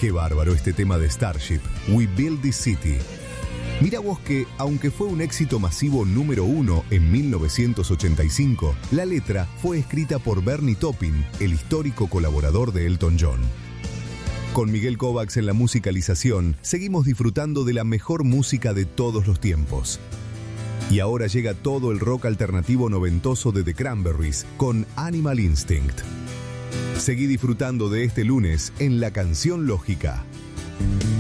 Qué bárbaro este tema de Starship, We Build This City. Mira vos que, aunque fue un éxito masivo número 1 en 1985, la letra fue escrita por Bernie Taupin, el histórico colaborador de Elton John. Con Miguel Kovacs en la musicalización, seguimos disfrutando de la mejor música de todos los tiempos. Y ahora llega todo el rock alternativo noventoso de The Cranberries con Animal Instinct. Seguí disfrutando de este lunes en La Canción Lógica.